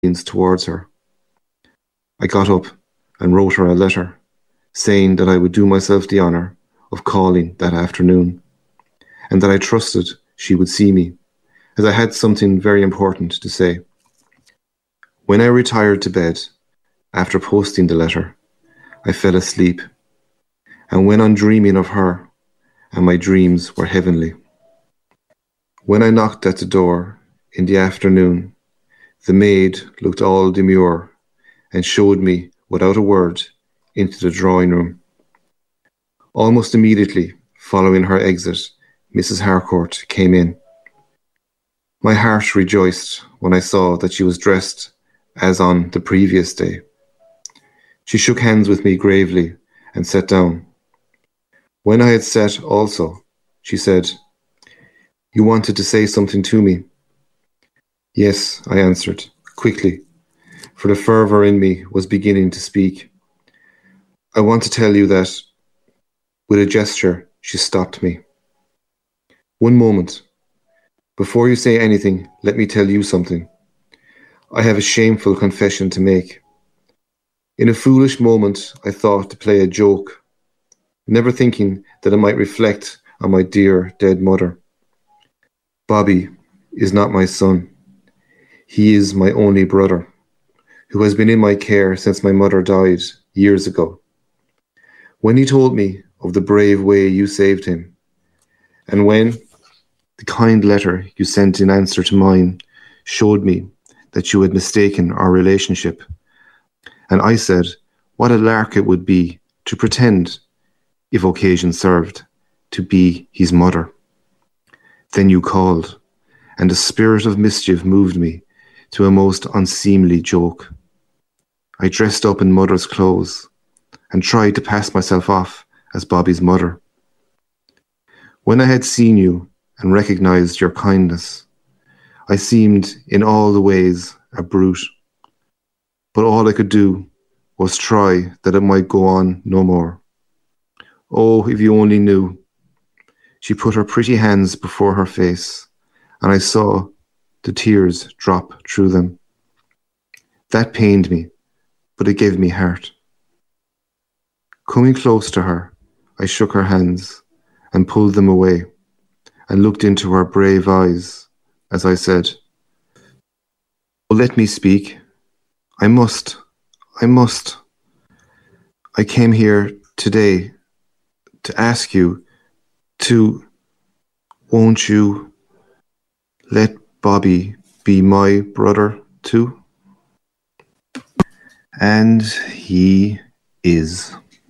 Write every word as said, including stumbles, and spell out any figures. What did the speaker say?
feelings towards her. I got up and wrote her a letter, saying that I would do myself the honour of calling that afternoon, and that I trusted she would see me, as I had something very important to say. When I retired to bed, after posting the letter, I fell asleep, and went on dreaming of her, and my dreams were heavenly. When I knocked at the door in the afternoon, the maid looked all demure and showed me, without a word, into the drawing room. Almost immediately following her exit, Missus Harcourt came in. My heart rejoiced when I saw that she was dressed as on the previous day. She shook hands with me gravely and sat down. When I had sat also, she said, "You wanted to say something to me?" "Yes," I answered, quickly, for the fervour in me was beginning to speak. "I want to tell you that—" With a gesture, she stopped me. "One moment. Before you say anything, let me tell you something. I have a shameful confession to make. In a foolish moment, I thought to play a joke, never thinking that it might reflect on my dear dead mother. Bobby is not my son. He is my only brother, who has been in my care since my mother died years ago. When he told me of the brave way you saved him, and when the kind letter you sent in answer to mine showed me that you had mistaken our relationship, and I said what a lark it would be to pretend, if occasion served, to be his mother. Then you called, and a spirit of mischief moved me to a most unseemly joke. I dressed up in mother's clothes and tried to pass myself off as Bobby's mother. When I had seen you and recognized your kindness, I seemed in all the ways a brute, but all I could do was try that it might go on no more. Oh, if you only knew." She put her pretty hands before her face, and I saw the tears drop through them. That pained me, but it gave me heart. Coming close to her, I shook her hands and pulled them away, and looked into her brave eyes as I said, "Oh, let me speak. I must, I must. I came here today to ask you to, won't you let Bobby be my brother too?" And he is.